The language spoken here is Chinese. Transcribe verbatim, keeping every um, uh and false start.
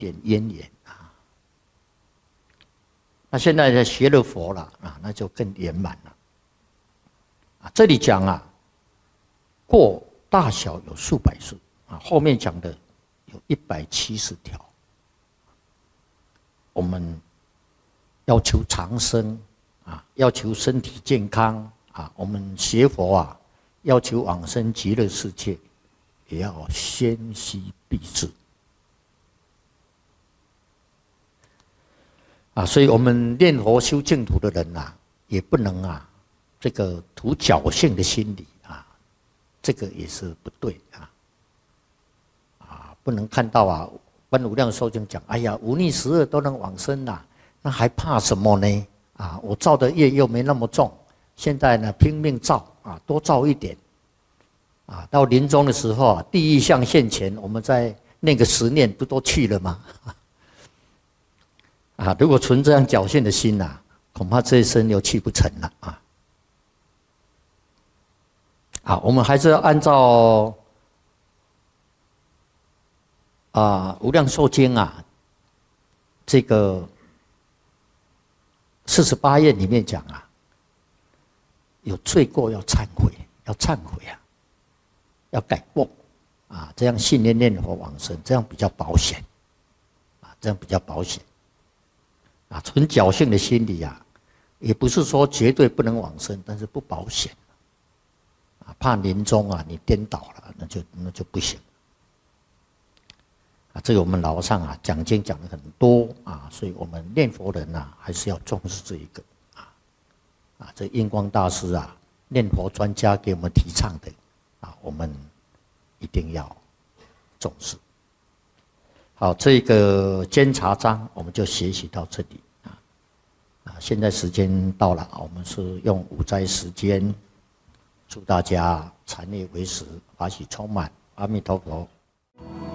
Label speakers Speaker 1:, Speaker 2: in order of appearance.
Speaker 1: 点渊源啊。那现在呢学了佛了啊，那就更圆满了。啊，这里讲啊，过大小有数百数啊，后面讲的有一百七十条。我们要求长生啊，要求身体健康啊，我们学佛啊，要求往生极乐世界，也要先须必至啊。所以我们念佛修净土的人啊，也不能啊，这个图侥幸的心理啊，这个也是不对啊。啊，不能看到啊。观无量寿经讲，哎呀，五逆十恶都能往生啦、啊，那还怕什么呢？啊，我造的业又没那么重，现在呢拼命造啊，多造一点，啊，到临终的时候啊，地狱相现前，我们再念个十念，不都去了吗？啊，如果存这样侥幸的心呐、啊，恐怕这一生又去不成了啊。啊，我们还是要按照。啊，《无量寿经》啊，这个四十八页里面讲啊，有罪过要忏悔，要忏悔啊，要改过啊，这样信念念佛往生，这样比较保险啊，这样比较保险啊。纯侥幸的心理啊，也不是说绝对不能往生，但是不保险啊，怕临终啊你颠倒了，那就那就不行。啊，这个我们老上啊讲经讲的很多啊，所以我们念佛人啊还是要重视这一个啊啊，这印光大师啊念佛专家给我们提倡的啊，我们一定要重视。好，这个监察章我们就学习到这里啊啊，现在时间到了，我们是用五斋时间，祝大家禅业为实，法喜充满，阿弥陀佛。